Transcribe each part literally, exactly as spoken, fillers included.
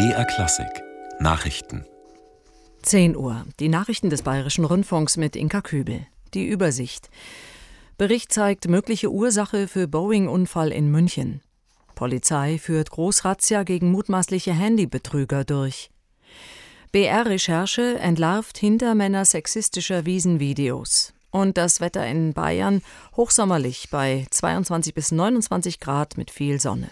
B R Klassik Nachrichten. zehn Uhr. Die Nachrichten des Bayerischen Rundfunks mit Inka Kübel. Die Übersicht. Bericht zeigt mögliche Ursache für Boeing-Unfall in München. Polizei führt Großrazzia gegen mutmaßliche Handybetrüger durch. B R-Recherche entlarvt Hintermänner sexistischer Wiesenvideos. Und das Wetter in Bayern hochsommerlich bei zweiundzwanzig bis neunundzwanzig Grad mit viel Sonne.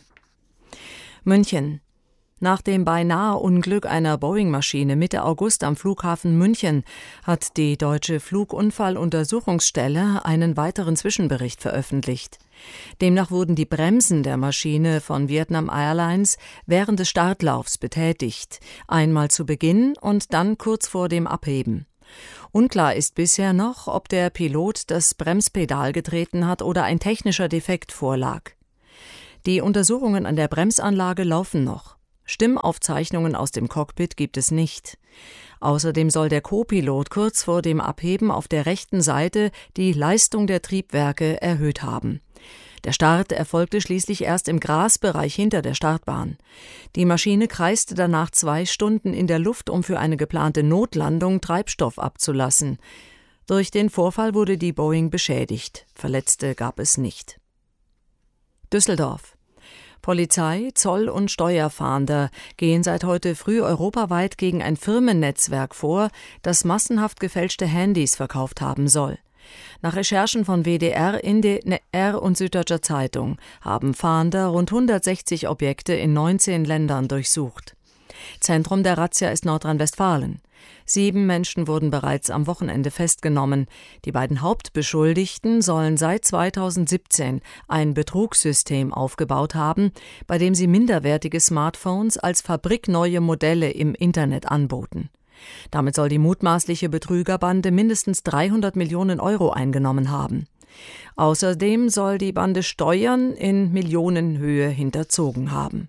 München. Nach dem Beinahe-Unglück einer Boeing-Maschine Mitte August am Flughafen München hat die Deutsche Flugunfalluntersuchungsstelle einen weiteren Zwischenbericht veröffentlicht. Demnach wurden die Bremsen der Maschine von Vietnam Airlines während des Startlaufs betätigt, einmal zu Beginn und dann kurz vor dem Abheben. Unklar ist bisher noch, ob der Pilot das Bremspedal getreten hat oder ein technischer Defekt vorlag. Die Untersuchungen an der Bremsanlage laufen noch. Stimmaufzeichnungen aus dem Cockpit gibt es nicht. Außerdem soll der Co-Pilot kurz vor dem Abheben auf der rechten Seite die Leistung der Triebwerke erhöht haben. Der Start erfolgte schließlich erst im Grasbereich hinter der Startbahn. Die Maschine kreiste danach zwei Stunden in der Luft, um für eine geplante Notlandung Treibstoff abzulassen. Durch den Vorfall wurde die Boeing beschädigt. Verletzte gab es nicht. Düsseldorf. Polizei, Zoll und Steuerfahnder gehen seit heute früh europaweit gegen ein Firmennetzwerk vor, das massenhaft gefälschte Handys verkauft haben soll. Nach Recherchen von W D R, N D R und Süddeutscher Zeitung haben Fahnder rund hundertsechzig Objekte in neunzehn Ländern durchsucht. Zentrum der Razzia ist Nordrhein-Westfalen. Sieben Menschen wurden bereits am Wochenende festgenommen. Die beiden Hauptbeschuldigten sollen seit zweitausendsiebzehn ein Betrugssystem aufgebaut haben, bei dem sie minderwertige Smartphones als fabrikneue Modelle im Internet anboten. Damit soll die mutmaßliche Betrügerbande mindestens dreihundert Millionen Euro eingenommen haben. Außerdem soll die Bande Steuern in Millionenhöhe hinterzogen haben.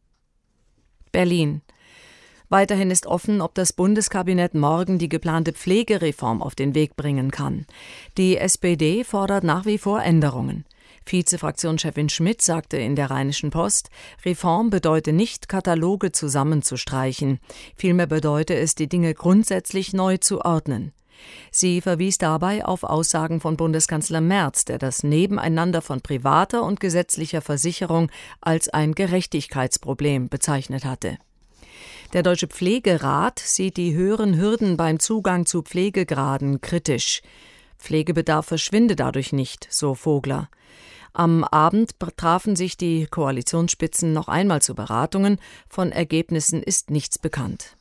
Berlin. Weiterhin ist offen, ob das Bundeskabinett morgen die geplante Pflegereform auf den Weg bringen kann. Die S P D fordert nach wie vor Änderungen. Vizefraktionschefin Schmidt sagte in der Rheinischen Post, Reform bedeute nicht, Kataloge zusammenzustreichen. Vielmehr bedeute es, die Dinge grundsätzlich neu zu ordnen. Sie verwies dabei auf Aussagen von Bundeskanzler Merz, der das Nebeneinander von privater und gesetzlicher Versicherung als ein Gerechtigkeitsproblem bezeichnet hatte. Der Deutsche Pflegerat sieht die höheren Hürden beim Zugang zu Pflegegraden kritisch. Pflegebedarf verschwinde dadurch nicht, so Vogler. Am Abend trafen sich die Koalitionsspitzen noch einmal zu Beratungen. Von Ergebnissen ist nichts bekannt.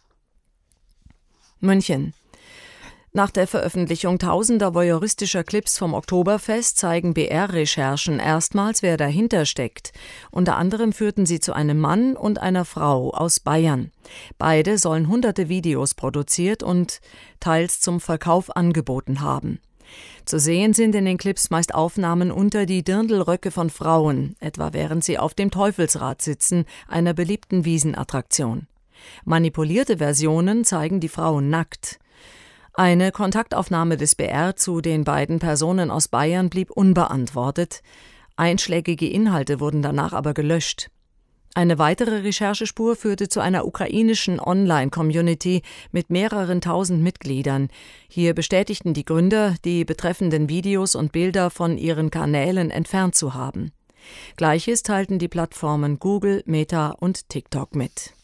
München. Nach der Veröffentlichung tausender voyeuristischer Clips vom Oktoberfest zeigen B R-Recherchen erstmals, wer dahinter steckt. Unter anderem führten sie zu einem Mann und einer Frau aus Bayern. Beide sollen hunderte Videos produziert und teils zum Verkauf angeboten haben. Zu sehen sind in den Clips meist Aufnahmen unter die Dirndlröcke von Frauen, etwa während sie auf dem Teufelsrad sitzen, einer beliebten Wiesenattraktion. Manipulierte Versionen zeigen die Frauen nackt. Eine Kontaktaufnahme des B R zu den beiden Personen aus Bayern blieb unbeantwortet. Einschlägige Inhalte wurden danach aber gelöscht. Eine weitere Recherchespur führte zu einer ukrainischen Online-Community mit mehreren tausend Mitgliedern. Hier bestätigten die Gründer, die betreffenden Videos und Bilder von ihren Kanälen entfernt zu haben. Gleiches teilten die Plattformen Google, Meta und TikTok mit.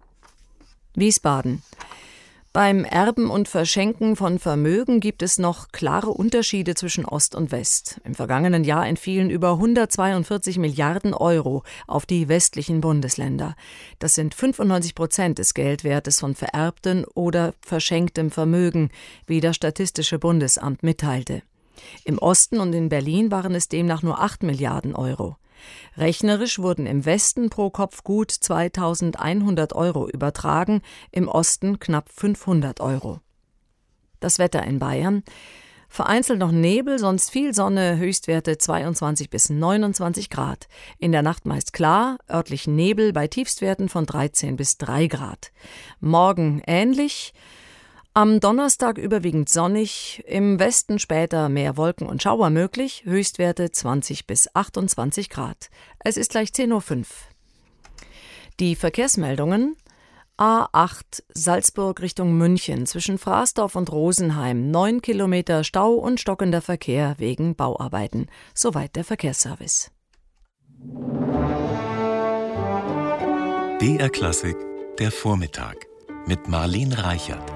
Wiesbaden. Beim Erben und Verschenken von Vermögen gibt es noch klare Unterschiede zwischen Ost und West. Im vergangenen Jahr entfielen über hundertzweiundvierzig Milliarden Euro auf die westlichen Bundesländer. Das sind fünfundneunzig Prozent des Geldwertes von vererbtem oder verschenktem Vermögen, wie das Statistische Bundesamt mitteilte. Im Osten und in Berlin waren es demnach nur acht Milliarden Euro. Rechnerisch wurden im Westen pro Kopf gut zweitausendeinhundert Euro übertragen, im Osten knapp fünfhundert Euro. Das Wetter in Bayern. Vereinzelt noch Nebel, sonst viel Sonne, Höchstwerte zweiundzwanzig bis neunundzwanzig Grad. In der Nacht meist klar, örtlich Nebel bei Tiefstwerten von dreizehn bis drei Grad. Morgen ähnlich. Am Donnerstag überwiegend sonnig, im Westen später mehr Wolken und Schauer möglich, Höchstwerte zwanzig bis achtundzwanzig Grad. Es ist gleich zehn Uhr fünf. Die Verkehrsmeldungen: A acht Salzburg Richtung München zwischen Fraßdorf und Rosenheim. Neun Kilometer Stau und stockender Verkehr wegen Bauarbeiten. Soweit der Verkehrsservice. B R Klassik, der Vormittag mit Marlene Reichert.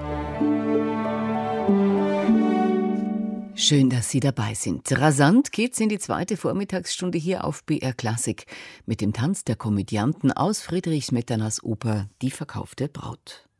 Schön, dass Sie dabei sind. Rasant geht's in die zweite Vormittagsstunde hier auf B R Klassik mit dem Tanz der Komödianten aus Friedrich Smetanas Oper Die verkaufte Braut.